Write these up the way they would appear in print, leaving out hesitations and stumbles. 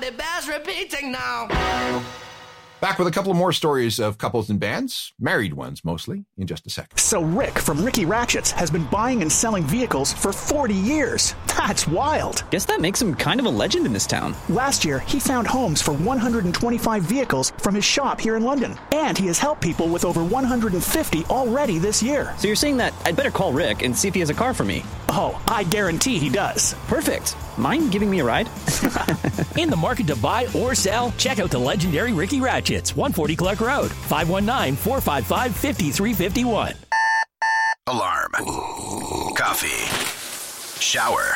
but it bears repeating now. Back with a couple more stories of couples and bands, married ones mostly, in just a sec. So Rick from Ricky Ratchets has been buying and selling vehicles for 40 years. That's wild. Guess that makes him kind of a legend in this town. Last year, he found homes for 125 vehicles from his shop here in London. And he has helped people with over 150 already this year. So you're saying that I'd better call Rick and see if he has a car for me? Oh, I guarantee he does. Perfect. Mind giving me a ride? In the market to buy or sell? Check out the legendary Ricky Ratchets, 140 Clark Road, 519-455-5351. Alarm. Coffee. Shower.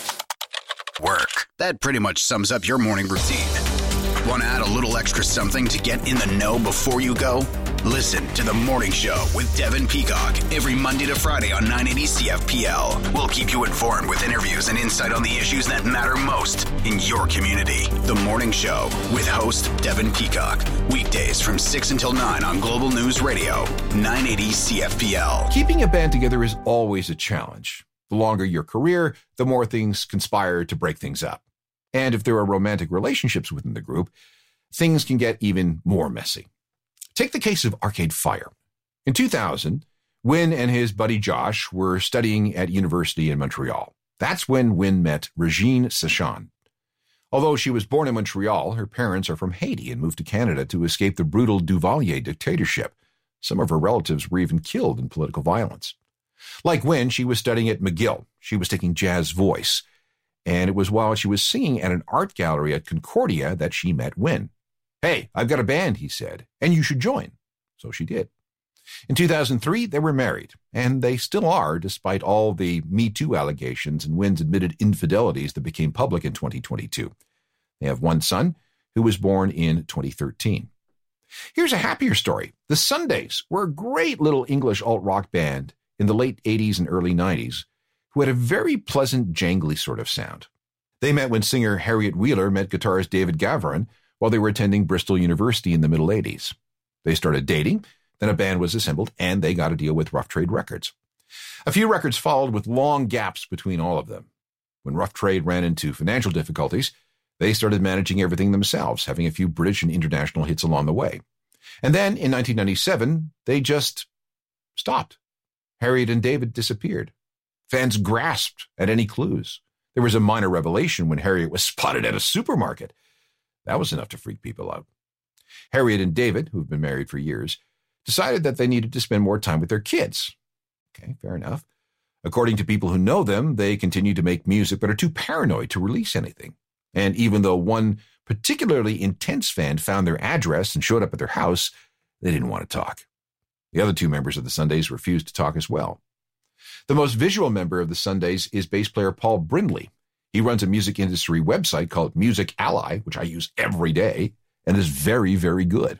Work. That pretty much sums up your morning routine. Want to add a little extra something to get in the know before you go? Listen to The Morning Show with Devin Peacock every Monday to Friday on 980 CFPL. We'll keep you informed with interviews and insight on the issues that matter most in your community. The Morning Show with host Devin Peacock. Weekdays from 6 until 9 on Global News Radio, 980 CFPL. Keeping a band together is always a challenge. The longer your career, the more things conspire to break things up. And if there are romantic relationships within the group, things can get even more messy. Take the case of Arcade Fire. In 2000, Wynn and his buddy Josh were studying at university in Montreal. That's when Wynn met Regine Sachon. Although she was born in Montreal, her parents are from Haiti and moved to Canada to escape the brutal Duvalier dictatorship. Some of her relatives were even killed in political violence. Like Wynn, she was studying at McGill. She was taking jazz voice. And it was while she was singing at an art gallery at Concordia that she met Wynn. "Hey, I've got a band," he said, "and you should join." So she did. In 2003, they were married, and they still are, despite all the Me Too allegations and Wynn's admitted infidelities that became public in 2022. They have one son, who was born in 2013. Here's a happier story. The Sundays were a great little English alt-rock band in the late 80s and early 90s who had a very pleasant, jangly sort of sound. They met when singer Harriet Wheeler met guitarist David Gavron while they were attending Bristol University in the middle 80s. They started dating, then a band was assembled, and they got a deal with Rough Trade Records. A few records followed with long gaps between all of them. When Rough Trade ran into financial difficulties, they started managing everything themselves, having a few British and international hits along the way. And then, in 1997, they just stopped. Harriet and David disappeared. Fans grasped at any clues. There was a minor revelation when Harriet was spotted at a supermarket. That was enough to freak people out. Harriet and David, who've been married for years, decided that they needed to spend more time with their kids. Okay, fair enough. According to people who know them, they continue to make music but are too paranoid to release anything. And even though one particularly intense fan found their address and showed up at their house, they didn't want to talk. The other two members of the Sundays refused to talk as well. The most visual member of the Sundays is bass player Paul Brindley. He runs a music industry website called Music Ally, which I use every day, and is very, very good.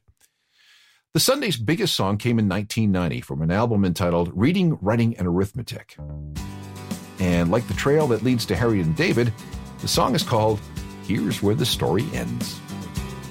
The Sundays' biggest song came in 1990 from an album entitled Reading, Writing, and Arithmetic. And like the trail that leads to Harriet and David, the song is called Here's Where the Story Ends.